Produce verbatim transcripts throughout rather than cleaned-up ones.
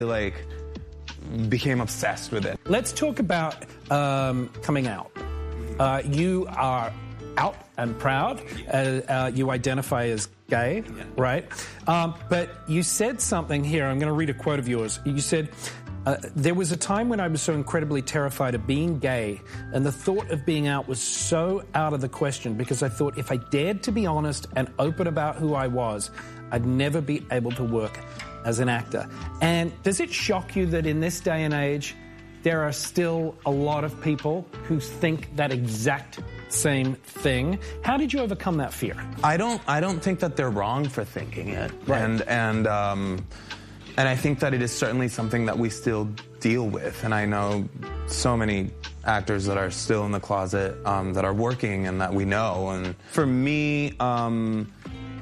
like became obsessed with it. Let's talk about um, coming out. Uh, you are out and proud. Uh, uh, you identify as gay, yeah. right? Um, but you said something here. I'm going to read a quote of yours. You said, uh, there was a time when I was so incredibly terrified of being gay, and the thought of being out was so out of the question, because I thought if I dared to be honest and open about who I was, I'd never be able to work as an actor. And does it shock you that in this day and age, there are still a lot of people who think that exact same thing? How did you overcome that fear? I don't. I don't think that they're wrong for thinking it, right. and and um, and I think that it is certainly something that we still deal with. And I know so many actors that are still in the closet, um, that are working, and that we know. And for me, um,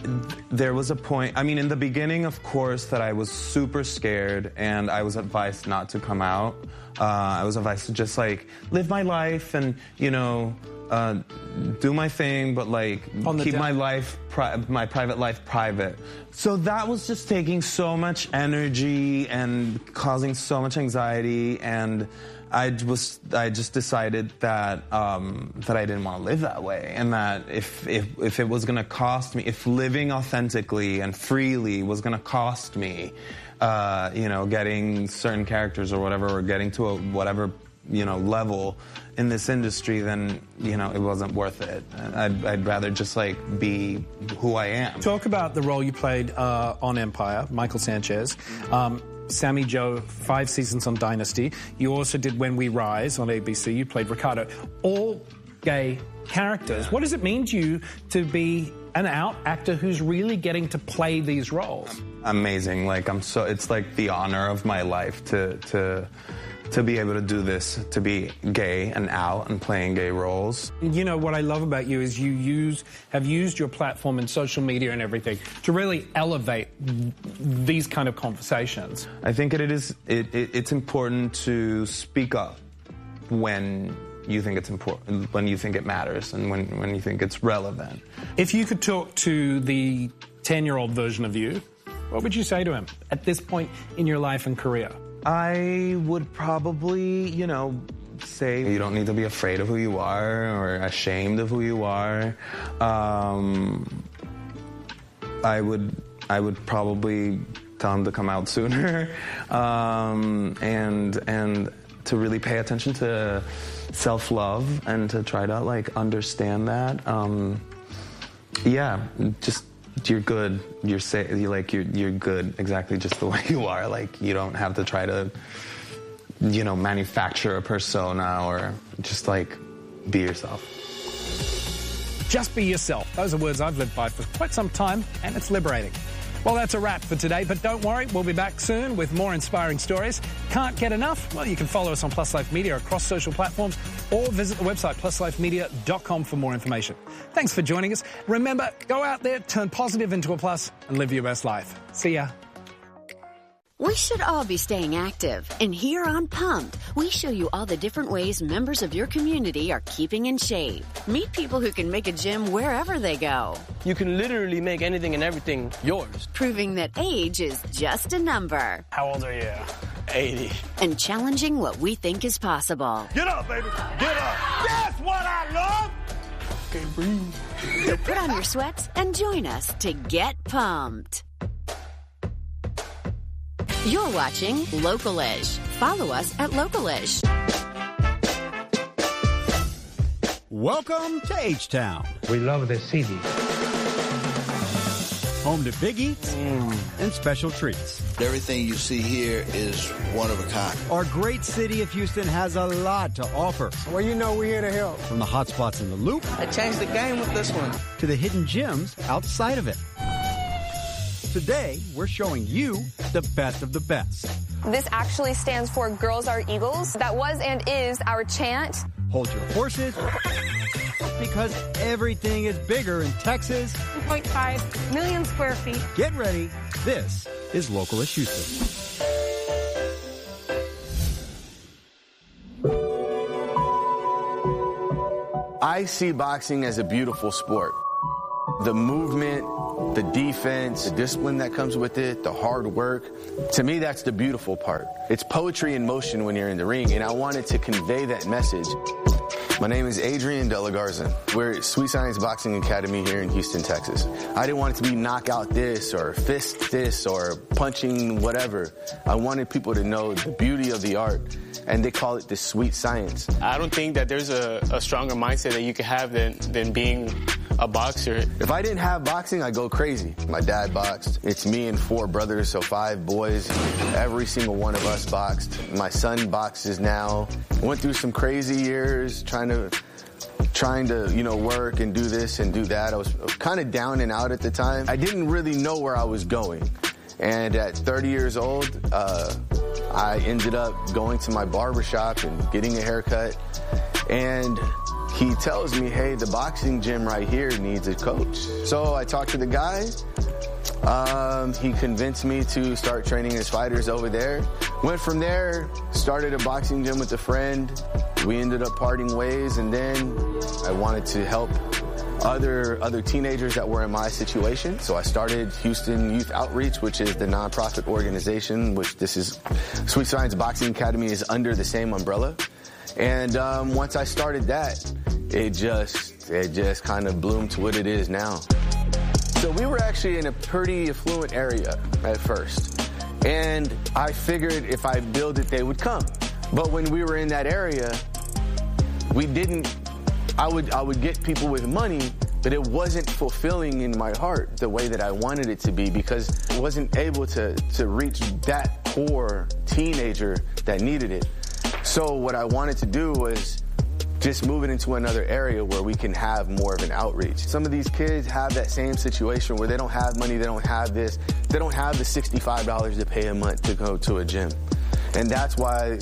there was a point. I mean, in the beginning, of course, that I was super scared, and I was advised not to come out. Uh, I was advised to just like live my life and, you know, uh, do my thing, but like keep my life, pri my private life private. So that was just taking so much energy and causing so much anxiety, and I was I just decided that um, that I didn't want to live that way, and that if if if it was going to cost me, if living authentically and freely was going to cost me, uh, you know, getting certain characters or whatever, or getting to a whatever, you know, level in this industry, then, you know, it wasn't worth it. I'd, I'd rather just like be who I am. Talk about the role you played uh, on Empire, Michael Sanchez. Um, Sammy Joe, five seasons on Dynasty. You also did When We Rise on A B C. You played Ricardo. All gay characters. What does it mean to you to be an out actor who's really getting to play these roles? Amazing. Like, I'm so, it's like the honor of my life to, to, to be able to do this, to be gay and out and playing gay roles. You know, what I love about you is you use, have used your platform and social media and everything to really elevate these kind of conversations. I think it is, it, it, it's important to speak up when you think it's important, when you think it matters, and when, when you think it's relevant. If you could talk to the ten-year-old version of you, what would you say to him at this point in your life and career? I would probably, you know, say you don't need to be afraid of who you are or ashamed of who you are. Um, I would, I would probably tell him to come out sooner, um, and and to really pay attention to self-love and to try to like understand that. Um, yeah, just. You're good. You're say you like you're you're good exactly just the way you are. Like, you don't have to try to, you know, manufacture a persona, or just like be yourself. Just be yourself. Those are words I've lived by for quite some time, and it's liberating. Well, that's a wrap for today, but don't worry, we'll be back soon with more inspiring stories. Can't get enough? Well, you can follow us on Plus Life Media across social platforms, or visit the website plus life media dot com for more information. Thanks for joining us. Remember, go out there, turn positive into a plus, and live your best life. See ya. We should all be staying active. And here on Pumped, we show you all the different ways members of your community are keeping in shape. Meet people who can make a gym wherever they go. You can literally make anything and everything yours. Proving that age is just a number. How old are you? eighty. And challenging what we think is possible. Get up, baby. Get up. That's what I love. Can't breathe. So put on your sweats and join us to get pumped. You're watching Localish. Follow us at Localish. Welcome to H-Town. We love the city. Home to big eats mm. and special treats. Everything you see here is one of a kind. Our great city of Houston has a lot to offer. Well, you know we're here to help. From the hot spots in the Loop. I changed the game with this one. To the hidden gems outside of it. Today, we're showing you the best of the best. This actually stands for Girls Are Eagles. That was and is our chant. Hold your horses, because everything is bigger in Texas. one point five million square feet. Get ready. This is Localish Houston. I see boxing as a beautiful sport. The movement, the defense, the discipline that comes with it, the hard work. To me, that's the beautiful part. It's poetry in motion when you're in the ring, and I wanted to convey that message. My name is Adrian De La Garza. We're at Sweet Science Boxing Academy here in Houston, Texas. I didn't want it to be knockout this or fist this or punching whatever. I wanted people to know the beauty of the art, and they call it the sweet science. I don't think that there's a, a stronger mindset that you can have than, than being a boxer. If I didn't have boxing, I'd go crazy. My dad boxed. It's me and four brothers, so five boys. Every single one of us boxed. My son boxes now. Went through some crazy years trying to, trying to, you know, work and do this and do that. I was kind of down and out at the time. I didn't really know where I was going. And at thirty years old, uh, I ended up going to my barbershop and getting a haircut. And he tells me, hey, the boxing gym right here needs a coach. So I talked to the guy. Um, he convinced me to start training his fighters over there. Went from there, started a boxing gym with a friend. We ended up parting ways, and then I wanted to help other other teenagers that were in my situation. So I started Houston Youth Outreach, which is the nonprofit organization, which this is Sweet Science Boxing Academy is under the same umbrella. And um, once I started that, it just it just kind of bloomed to what it is now. So we were actually in a pretty affluent area at first. And I figured if I build it, they would come. But when we were in that area, we didn't, I would, I would get people with money, but it wasn't fulfilling in my heart the way that I wanted it to be, because I wasn't able to, to reach that core teenager that needed it. So what I wanted to do was just move it into another area where we can have more of an outreach. Some of these kids have that same situation where they don't have money, they don't have this, they don't have the sixty-five dollars to pay a month to go to a gym. And that's why,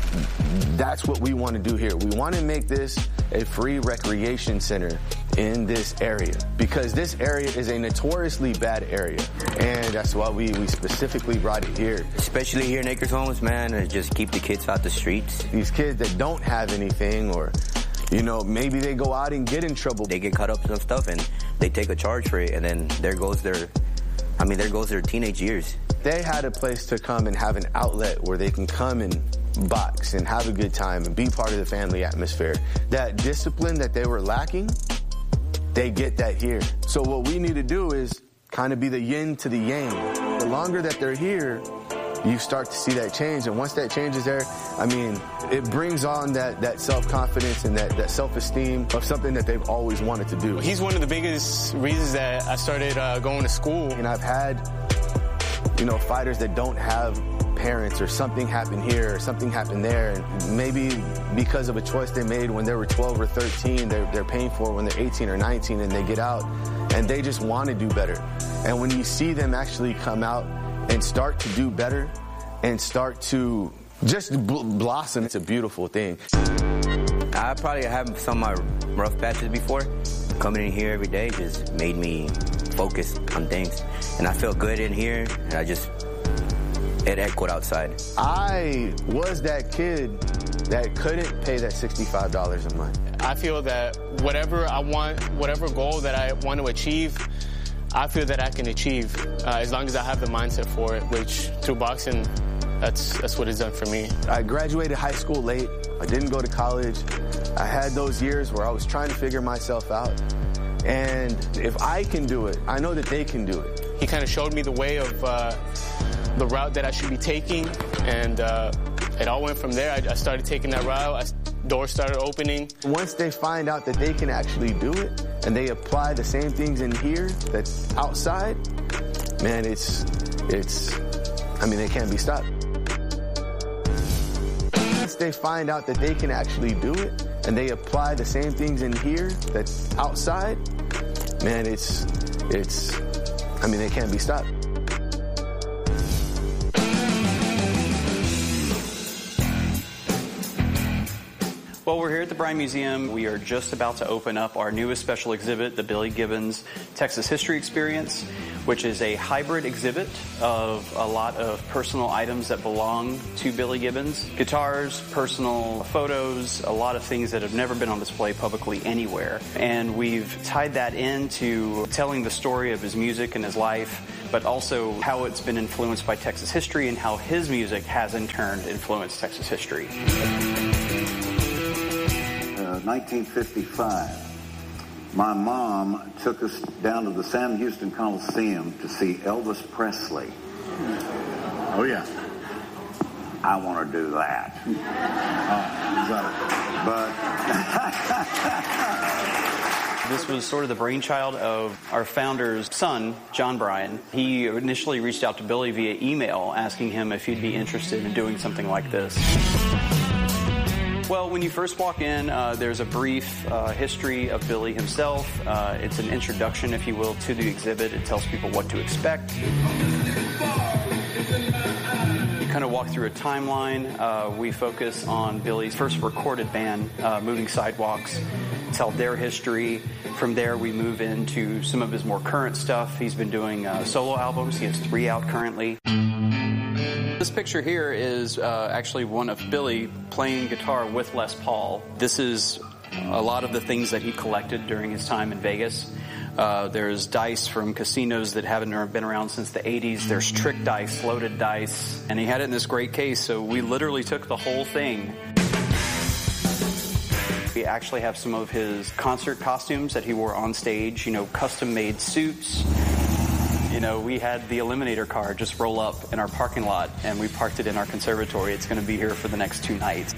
that's what we want to do here. We want to make this a free recreation center in this area, because this area is a notoriously bad area, and that's why we, we specifically brought it here. Especially here in Acres Homes, man, and just keep the kids out the streets. These kids that don't have anything, or, you know, maybe they go out and get in trouble. They get caught up in some stuff, and they take a charge for it, and then there goes their, I mean, there goes their teenage years. They had a place to come and have an outlet where they can come and box and have a good time and be part of the family atmosphere. That discipline that they were lacking, they get that here. So what we need to do is kind of be the yin to the yang. The longer that they're here, you start to see that change. And once that change is there, I mean, it brings on that, that self-confidence and that, that self-esteem of something that they've always wanted to do. He's one of the biggest reasons that I started uh, going to school. And I've had, you know, fighters that don't have parents, or something happened here or something happened there, and maybe because of a choice they made when they were twelve or thirteen, they're, they're paying for when they're eighteen or nineteen, and they get out and they just want to do better. And when you see them actually come out and start to do better and start to just bl- blossom, it's a beautiful thing. I probably have some of my rough patches before. Coming in here every day just made me focus on things, and I feel good in here, and I just, it echoed outside. I was that kid that couldn't pay that sixty-five dollars a month. I feel that whatever I want, whatever goal that I want to achieve, I feel that I can achieve uh, as long as I have the mindset for it, which through boxing, that's that's what it's done for me. I graduated high school late. I didn't go to college. I had those years where I was trying to figure myself out. And if I can do it, I know that they can do it. He kind of showed me the way of uh, the route that I should be taking, and uh, it all went from there. I, I started taking that route. I, doors started opening. Once they find out that they can actually do it, and they apply the same things in here that's outside, man, it's, it's, I mean, they can't be stopped. Once they find out that they can actually do it, and they apply the same things in here that's outside, man, it's, it's, I mean, they can't be stopped. Well, we're here at the Bryan Museum. We are just about to open up our newest special exhibit, the Billy Gibbons Texas History Experience. which is a hybrid exhibit of a lot of personal items that belong to Billy Gibbons. Guitars, personal photos, a lot of things that have never been on display publicly anywhere. And we've tied that into telling the story of his music and his life, but also how it's been influenced by Texas history and how his music has in turn influenced Texas history. Uh, nineteen fifty-five. My mom took us down to the Sam Houston Coliseum to see Elvis Presley. Oh, yeah. I want to do that. But this was sort of the brainchild of our founder's son, John Bryan. He initially reached out to Billy via email asking him if he'd be interested in doing something like this. Well, when you first walk in, uh, there's a brief uh, history of Billy himself. Uh, it's an introduction, if you will, to the exhibit. It tells people what to expect. You kind of walk through a timeline. Uh, we focus on Billy's first recorded band, uh, Moving Sidewalks, tell their history. From there, we move into some of his more current stuff. He's been doing uh, solo albums. He has three out currently. This picture here is uh, actually one of Billy playing guitar with Les Paul. This is a lot of the things that he collected during his time in Vegas. Uh, there's dice from casinos that haven't been around since the eighties. There's trick dice, loaded dice, and he had it in this great case, so we literally took the whole thing. We actually have some of his concert costumes that he wore on stage, you know, custom-made suits. You know, we had the Eliminator car just roll up in our parking lot, and we parked it in our conservatory. It's going to be here for the next two nights.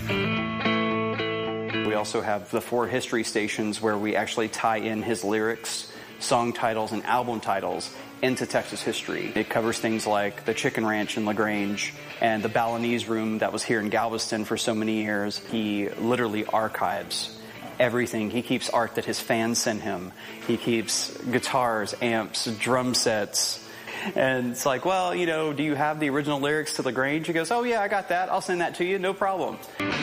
We also have the four history stations where we actually tie in his lyrics, song titles, and album titles into Texas history. It covers things like the Chicken Ranch in LaGrange and the Balinese Room that was here in Galveston for so many years. He literally archives everything. He keeps art that his fans send him. He keeps guitars, amps, drum sets. And it's like, well, you know, do you have the original lyrics to LaGrange? He goes, oh, yeah, I got that. I'll send that to you. No problem.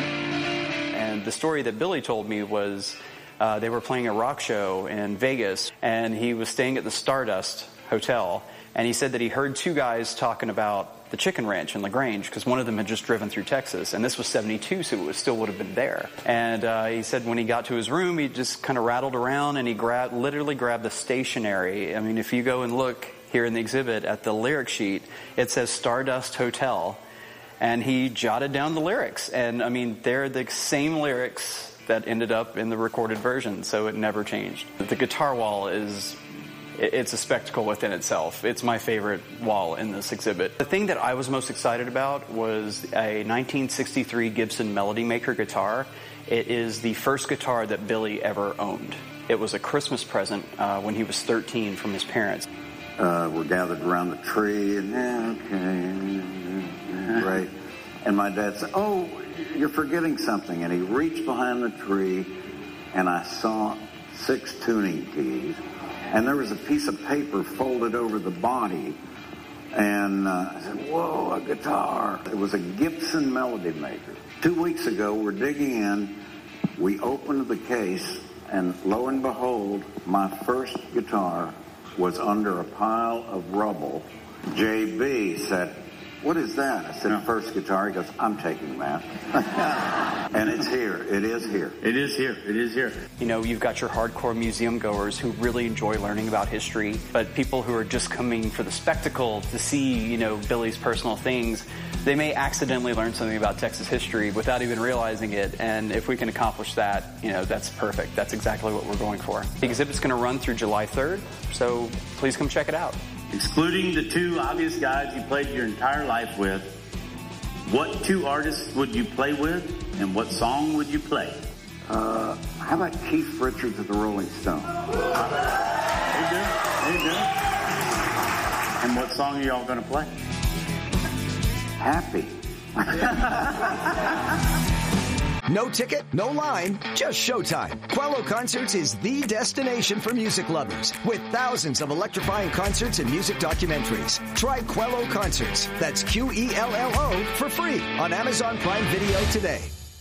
And the story that Billy told me was uh, they were playing a rock show in Vegas, and he was staying at the Stardust Hotel, and he said that he heard two guys talking about the Chicken Ranch in LaGrange, because one of them had just driven through Texas, and this was seventy-two, so it was, still would have been there. And uh, he said when he got to his room, he just kind of rattled around, and he grabbed, literally grabbed the stationery. I mean, if you go and look here in the exhibit at the lyric sheet, it says Stardust Hotel, and he jotted down the lyrics. And, I mean, they're the same lyrics that ended up in the recorded version, so it never changed. The guitar wall is... it's a spectacle within itself. It's my favorite wall in this exhibit. The thing that I was most excited about was a nineteen sixty-three Gibson Melody Maker guitar. It is the first guitar that Billy ever owned. It was a Christmas present uh, when he was thirteen from his parents. Uh, we're gathered around the tree, and yeah, okay, right. And my dad said, oh, you're forgetting something. And he reached behind the tree, and I saw six tuning keys. And there was a piece of paper folded over the body. And uh, I said, whoa, a guitar. It was a Gibson Melody Maker. Two weeks ago, we're digging in. We opened the case, and lo and behold, my first guitar was under a pile of rubble. J B said, what is that? I said, no. First guitar. He goes, I'm taking that. And it's here. It is here. It is here. It is here. You know, you've got your hardcore museum goers who really enjoy learning about history, but people who are just coming for the spectacle to see, you know, Billy's personal things, they may accidentally learn something about Texas history without even realizing it. And if we can accomplish that, you know, that's perfect. That's exactly what we're going for. The exhibit's going to run through July third, so please come check it out. Excluding the two obvious guys you played your entire life with, what two artists would you play with, and what song would you play? Uh, how about Keith Richards of the Rolling Stones? There you go. There you go. And what song are y'all going to play? Happy. No ticket, no line, just showtime. Quello Concerts is the destination for music lovers, with thousands of electrifying concerts and music documentaries. Try Quello Concerts, that's Q E L L O, for free on Amazon Prime Video today.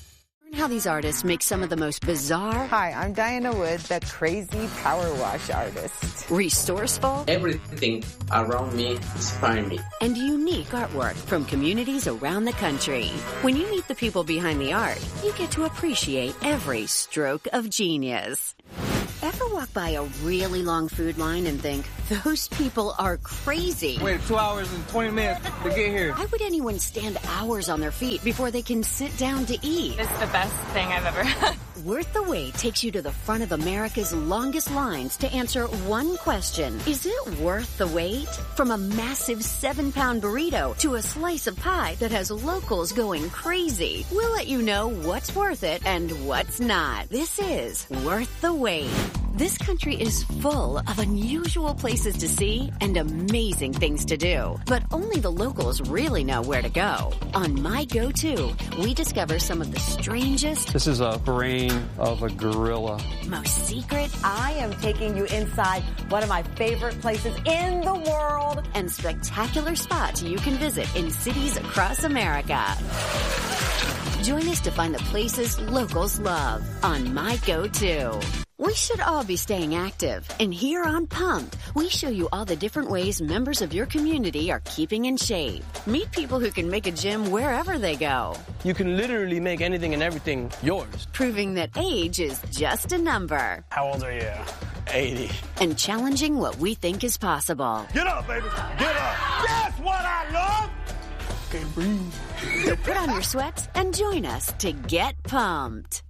How these artists make some of the most bizarre. Hi, I'm Diana Wood, the crazy power wash artist. Resourceful. Everything around me inspires me. And unique artwork from communities around the country. When you meet the people behind the art, you get to appreciate every stroke of genius. Ever walk by a really long food line and think, those people are crazy? Wait two hours and twenty minutes to get here. Why would anyone stand hours on their feet before they can sit down to eat? It's the best thing I've ever had. Worth the Wait takes you to the front of America's longest lines to answer one question. Is it worth the wait? From a massive seven-pound burrito to a slice of pie that has locals going crazy. We'll let you know what's worth it and what's not. This is Worth the Wait. This country is full of unusual places to see and amazing things to do. But only the locals really know where to go. On My Go-To, we discover some of the strangest... This is a brain of a gorilla. Most secret... I am taking you inside one of my favorite places in the world. And spectacular spots you can visit in cities across America. Join us to find the places locals love on My Go-To. We should all be staying active. And here on Pumped, we show you all the different ways members of your community are keeping in shape. Meet people who can make a gym wherever they go. You can literally make anything and everything yours. Proving that age is just a number. How old are you? eighty. And challenging what we think is possible. Get up, baby. Get up. That's what I love. Can't breathe. So put on your sweats and join us to get pumped.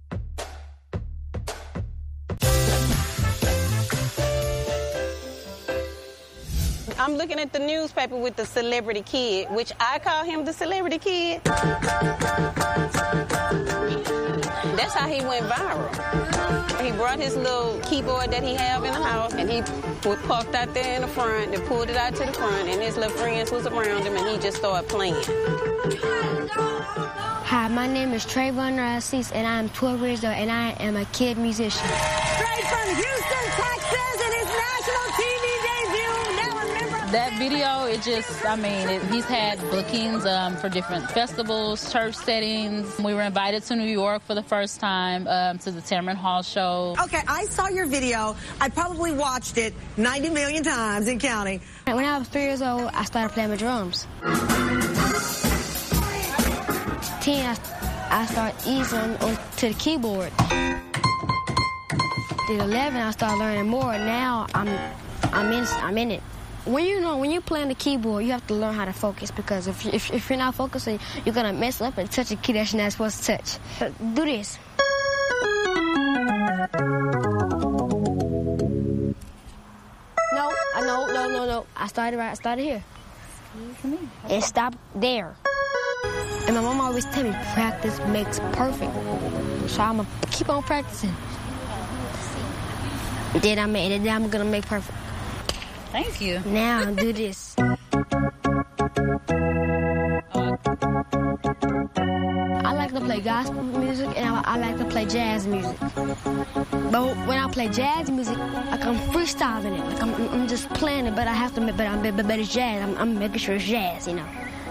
I'm looking at the newspaper with the celebrity kid, which I call him the celebrity kid. That's how he went viral. He brought his little keyboard that he have in the house, and he parked out there in the front and pulled it out to the front, and his little friends was around him, and he just started playing. Hi, my name is Trayvon Rassis, and I'm twelve years old, and I am a kid musician. Straight from Houston, Texas, and his national T V debut. Now a member of that video, it just, I mean, it, he's had bookings um, for different festivals, church settings. We were invited to New York for the first time um, to the Tamron Hall show. Okay, I saw your video. I probably watched it ninety million times and counting. When I was three years old, I started playing the drums. ten, I, I started easing on to the keyboard. At eleven, I started learning more. Now I'm, I'm in, I'm in it. When you know, when you're playing the keyboard, you have to learn how to focus, because if if, if you're not focusing, you're gonna mess up and touch a key that you're not supposed to touch. But do this. No, I no, no, no, no. I started right. I started here. Excuse me. And stop there. And my mom always tell me, practice makes perfect. So I'm going to keep on practicing. Then I'm, then I'm going to make perfect. Thank you. Now do this. I like to play gospel music, and I, I like to play jazz music. But when I play jazz music, like I'm freestyling it. Like I'm, I'm just playing it, but I have to make, but, I'm, but, but it's jazz. I'm, I'm making sure it's jazz, you know.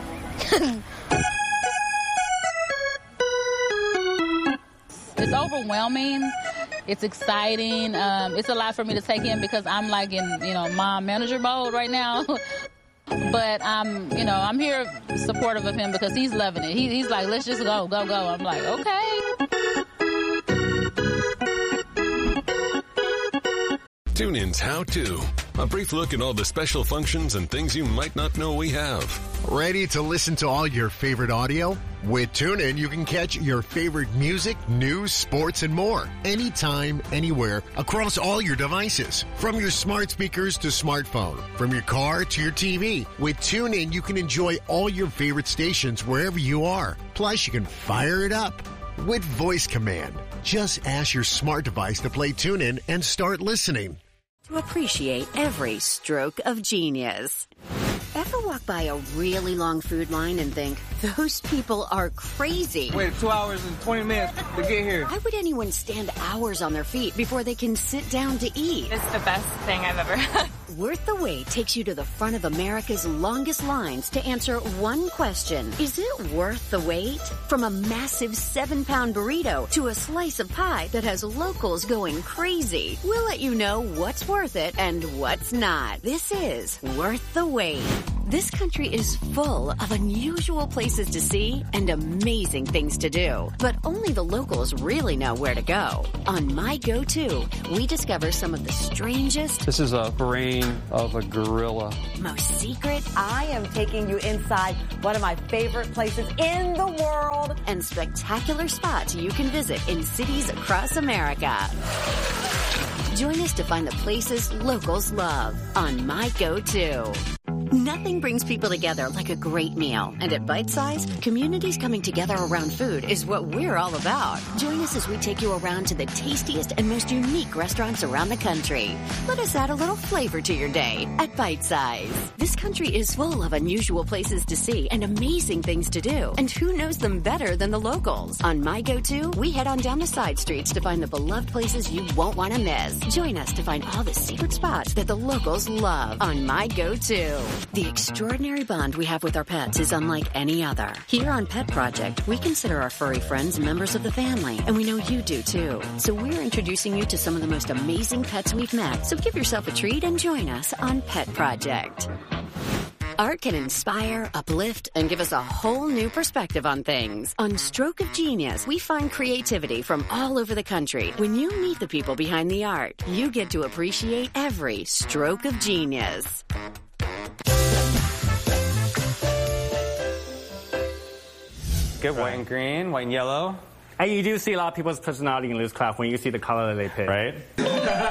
It's overwhelming. It's exciting. Um, it's a lot for me to take in because I'm like in, you know, mom manager mode right now. But I'm, you know, I'm here supportive of him because he's loving it. He, he's like, let's just go, go, go. I'm like, okay. TuneIn's How To. A brief look at all the special functions and things you might not know we have. Ready to listen to all your favorite audio? With TuneIn, you can catch your favorite music, news, sports, and more. Anytime, anywhere, across all your devices. From your smart speakers to smartphone. From your car to your T V. With TuneIn, you can enjoy all your favorite stations wherever you are. Plus, you can fire it up with voice command. Just ask your smart device to play TuneIn and start listening. To appreciate every stroke of genius. Ever walk by a really long food line and think, those people are crazy? Wait two hours and twenty minutes to get here. Why would anyone stand hours on their feet before they can sit down to eat? It's the best thing I've ever had. Worth the Wait takes you to the front of America's longest lines to answer one question. Is it worth the wait? From a massive seven-pound burrito to a slice of pie that has locals going crazy, we'll let you know what's worth it and what's not. This is Worth the Wait. This country is full of unusual places to see and amazing things to do, but only the locals really know where to go. On My Go-To, we discover some of the strangest... This is a brain of a gorilla. Most secret... I am taking you inside one of my favorite places in the world. And spectacular spots you can visit in cities across America. Join us to find the places locals love on My Go-To. Nothing brings people together like a great meal. And at Bite Size, communities coming together around food is what we're all about. Join us as we take you around to the tastiest and most unique restaurants around the country. Let us add a little flavor to your day at Bite Size. This country is full of unusual places to see and amazing things to do. And who knows them better than the locals? On My Go-To, we head on down the side streets to find the beloved places you won't want to miss. Join us to find all the secret spots that the locals love on My Go-To. The extraordinary bond we have with our pets is unlike any other. Here on Pet Project, we consider our furry friends members of the family, and we know you do too. So we're introducing you to some of the most amazing pets we've met. So give yourself a treat and join us on Pet Project. Art can inspire, uplift, and give us a whole new perspective on things. On Stroke of Genius, we find creativity from all over the country. When you meet the people behind the art, you get to appreciate every stroke of genius. Good, white and green, white and yellow. And you do see a lot of people's personality in this class when you see the color that they pick. Right. You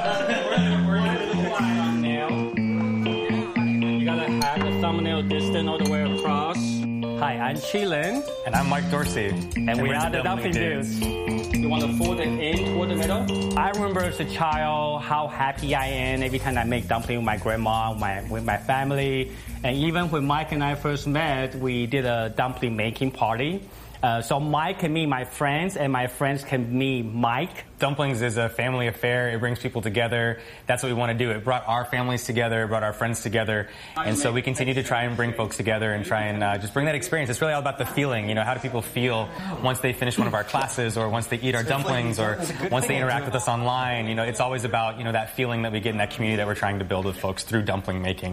gotta have the thumbnail distant all the way across. Hi, I'm Chilin. And I'm Mike Dorsey. And, and we are the Dumpling Dudes. You want to fold it in toward the middle? I remember as a child how happy I am every time I make dumpling with my grandma, my, with my family. And even when Mike and I first met, we did a dumpling making party. Uh, so Mike can meet my friends, and my friends can meet Mike. Dumplings is a family affair. It brings people together. That's what we want to do. It brought our families together. It brought our friends together. And so we continue to try and bring folks together and try and uh, just bring that experience. It's really all about the feeling. You know, how do people feel once they finish one of our classes, or once they eat our dumplings, or once they interact with us online? You know, it's always about, you know, that feeling that we get in that community that we're trying to build with folks through dumpling making.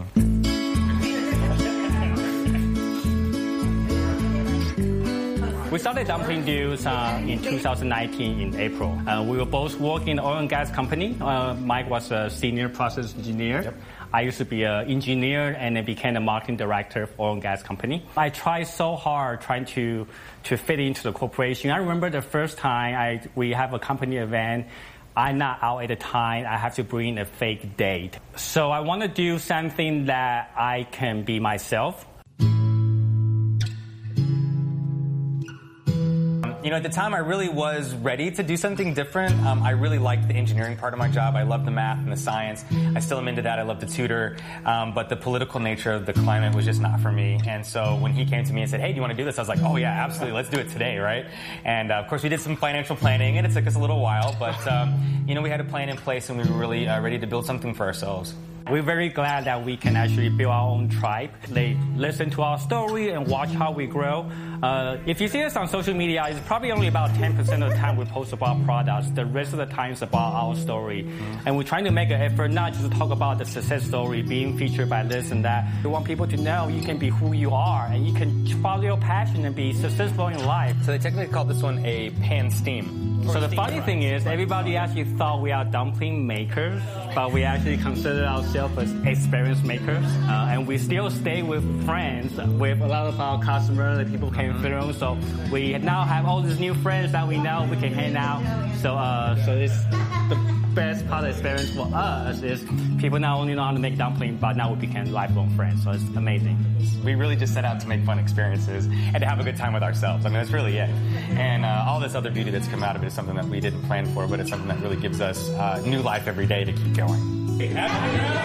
We started Dumpling Dudes uh, in two thousand nineteen in April. Uh, we were both working in an oil and gas company. Uh, Mike was a senior process engineer. Yep. I used to be an engineer and then became a marketing director for oil and gas company. I tried so hard trying to, to fit into the corporation. I remember the first time I, we have a company event. I'm not out at the time. I have to bring a fake date. So I want to do something that I can be myself. You know, at the time, I really was ready to do something different. Um, I really liked the engineering part of my job. I loved the math and the science. I still am into that. I love to tutor. Um, but the political nature of the climate was just not for me. And so when he came to me and said, hey, do you want to do this? I was like, oh, yeah, absolutely. Let's do it today, right? And, uh, of course, we did some financial planning, and it took us a little while. But, um, you know, we had a plan in place, and we were really uh, ready to build something for ourselves. We're very glad that we can actually build our own tribe. They listen to our story and watch how we grow. Uh, if you see us on social media, it's probably only about ten percent of the time we post about products. The rest of the time is about our story. And we're trying to make an effort not just to talk about the success story, being featured by this and that. We want people to know you can be who you are and you can follow your passion and be successful in life. So they technically call this one a pan steam. So the funny thing is, everybody actually thought we are dumpling makers, but we actually consider ourselves as experience makers. Uh, and we still stay with friends, with a lot of our customers that people came through. So we now have all these new friends that we know we can hang out. So, uh, so it's the best part of the experience for us is people not only know how to make dumplings, but now we became lifelong friends. So it's amazing. We really just set out to make fun experiences and to have a good time with ourselves. I mean, that's really it. And uh, all this other beauty that's come out of it is something that we didn't plan for, but it's something that really gives us uh, new life every day to keep going.